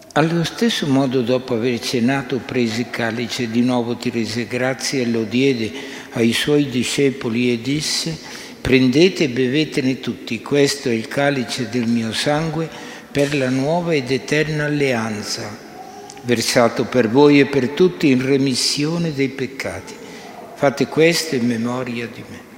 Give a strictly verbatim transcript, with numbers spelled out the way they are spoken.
Allo stesso modo, dopo aver cenato, prese il calice, di nuovo ti rese grazie e lo diede ai suoi discepoli e disse: prendete e bevetene tutti, questo è il calice del mio sangue per la nuova ed eterna alleanza, versato per voi e per tutti in remissione dei peccati. Fate questo in memoria di me.